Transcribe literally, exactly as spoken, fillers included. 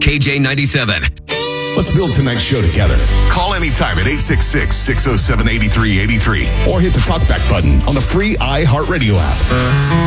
K J ninety-seven. Let's build tonight's show together. Call anytime at eight six six, six oh seven, eight three eight three or hit the talkback button on the free iHeartRadio app.